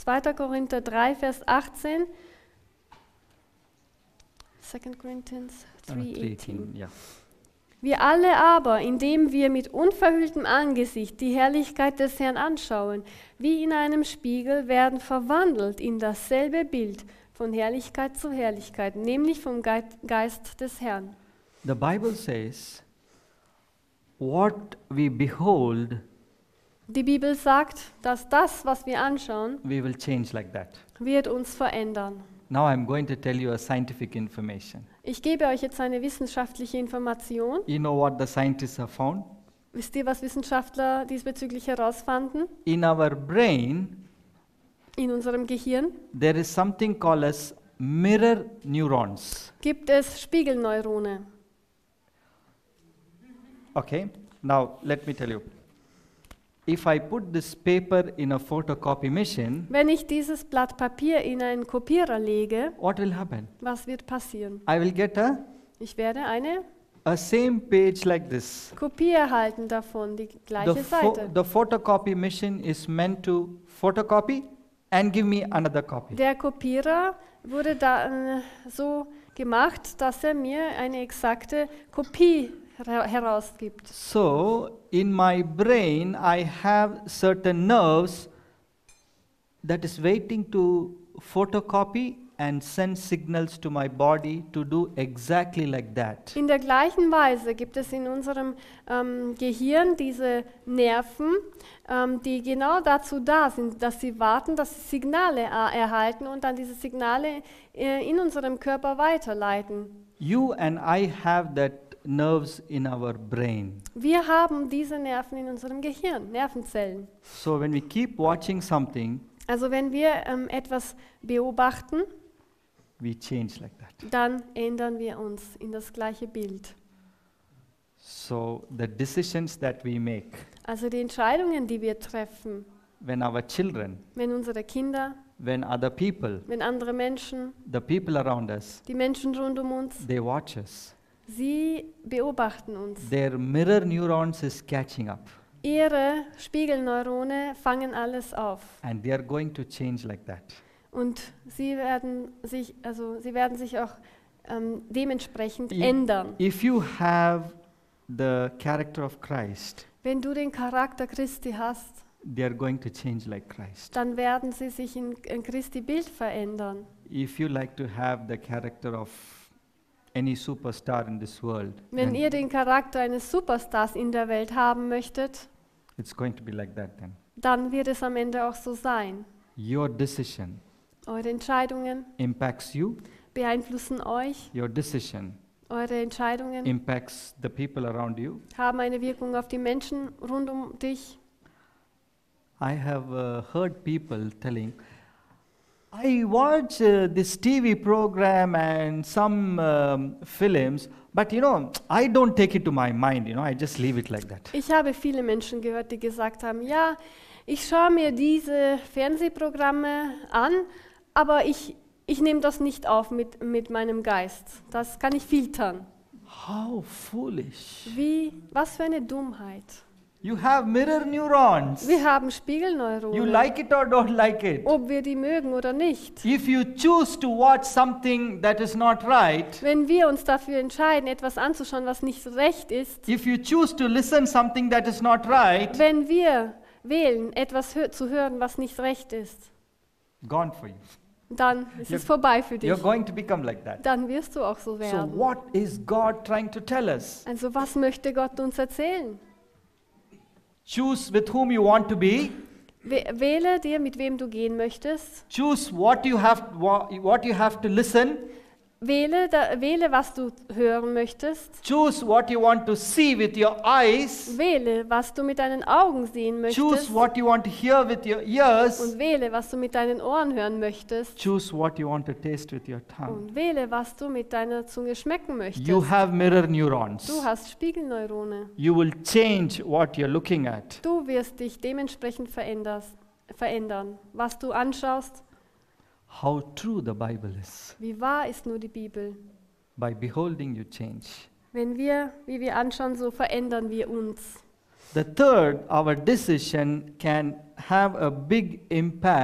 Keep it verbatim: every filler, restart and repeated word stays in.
zweiter Korinther drei, Vers achtzehn. Second Corinthians Uh, three three eighteen. eighteen, yeah. Wir alle aber, indem wir mit unverhülltem Angesicht die Herrlichkeit des Herrn anschauen, wie in einem Spiegel, werden verwandelt in dasselbe Bild von Herrlichkeit zu Herrlichkeit, nämlich vom Gei- Geist des Herrn. The Bible says, what we behold, Die Bibel sagt, dass das, was wir anschauen, we will change like that. wird uns verändern. Now I'm going to tell you a scientific information. Ich gebe euch jetzt eine wissenschaftliche Information. You know what the scientists have found? Wisst ihr, was Wissenschaftler diesbezüglich herausfanden? In our brain, In unserem Gehirn there is something called as mirror neurons. gibt es Spiegelneurone. Okay, now let me tell you. If I put this paper in a photocopy machine, Wenn ich dieses Blatt Papier in einen Kopierer lege, what will happen? was wird passieren? I will get a, Ich werde eine a same page like this. Kopie erhalten davon, die The, gleiche pho- Seite. the photocopy machine is meant to photocopy and give me another copy. Der Kopierer wurde da äh, so gemacht, dass er mir eine exakte Kopie hera- herausgibt. So, in my brain, I have certain nerves that is waiting to photocopy and send signals to my body to do exactly like that. In der gleichen Weise gibt es in unserem ähm, Gehirn diese Nerven, ähm, die genau dazu da sind, dass sie warten, dass sie Signale äh, erhalten und dann diese Signale äh, in unserem Körper weiterleiten. You and I have that nerves in our brain. Wir haben diese Nerven in unserem Gehirn, Nervenzellen. So when we keep watching something, Also wenn wir ähm, etwas beobachten, we change like that. dann ändern wir uns in das gleiche Bild. So the decisions that we make Also die Entscheidungen, die wir treffen, when our children, wenn unsere Kinder, when other people, wenn andere Menschen, the people around us, die Menschen rund um uns, they watch us. sie beobachten uns. Their mirror neurons is catching up Ihre Spiegelneurone fangen alles auf and they are going to change like that. und sie werden sich, also sie werden sich auch ähm, dementsprechend I- ändern. If you have the character of Christ, Wenn du den Charakter Christi hast, they are going to change like Christ. dann werden sie sich in, in Christi Bild verändern. If you like to have the character of any superstar in this world, Wenn then ihr den Charakter eines Superstars in der Welt haben möchtet, it's going to be like that then. dann wird es am Ende auch so sein. Your decision Eure Entscheidungen impacts you, beeinflussen euch, your decision eure Entscheidungen impacts the people around you. haben eine Wirkung auf die Menschen rund um dich. I have uh, heard people telling, I watch uh, this T V program and some um, films, but you know, I don't take it to my mind, you know, I just leave it like that. Ich habe viele Menschen gehört, die gesagt haben, ja, ich schaue mir diese Fernsehprogramme an, aber ich, ich nehme das nicht auf mit, mit meinem Geist. Das kann ich filtern. How foolish. Wie, was für eine Dummheit. You have mirror neurons. Wir haben You Spiegelneuronen, like it or don't like it. ob wir die mögen oder nicht. If you choose to watch something that is not right, Wenn wir uns dafür entscheiden, etwas anzuschauen, was nicht recht ist, if you choose to listen something that is not right, wenn wir wählen, etwas hö- zu hören, was nicht recht ist, gone for you. dann ist You're- es vorbei für dich. You're going to become like that. Dann wirst du auch so So werden. what is God trying to tell us? Also was möchte Gott uns erzählen? Choose with whom you want to be. Wäh- Wähle dir, mit wem du gehen möchtest. Choose what you have wha- what you have to listen. Wähle, da, wähle, was du hören möchtest. Choose what you want to see with your eyes. Wähle, was du mit deinen Augen sehen möchtest. Choose what you want to hear with your ears. Und wähle, was du mit deinen Ohren hören möchtest. Choose what you want to taste with your tongue. Und wähle, was du mit deiner Zunge schmecken möchtest. You have mirror neurons. Du hast Spiegelneurone. You will change what you're looking at. Du wirst dich dementsprechend veränderst, verändern. Was du anschaust, How true the Bible is. wie wahr ist nur die Bibel. By beholding, you change. Wenn wir, wie wir anschauen, so verändern wir uns. The third, our decision can have a big impact